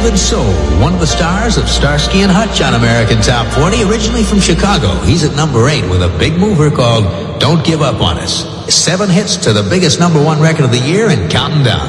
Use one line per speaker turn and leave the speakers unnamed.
David Soul, one of the stars of Starsky and Hutch on American Top 40, originally from Chicago. He's at number 8 with a big mover called Don't Give Up on Us. 7 hits to the biggest number 1 record of the year and counting down.